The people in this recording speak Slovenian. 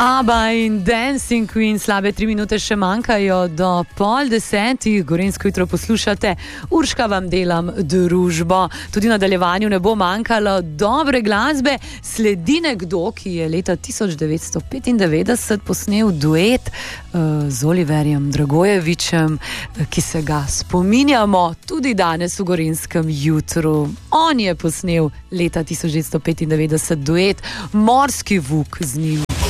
ABBA in Dancing Queen, slabe 3 minute še manjkajo do 9:30, Gorenjsko jutro poslušate, Urška vam delam družbo. Tudi v nadaljevanju ne bo manjkalo dobre glasbe. Sledi nekdo, ki je leta 1995 posnel duet z Oliverjem Dragojevićem, ki se ga spominjamo tudi danes v Gorenjskem jutru. On je posnel leta 1995 duet Morski vuk z njim.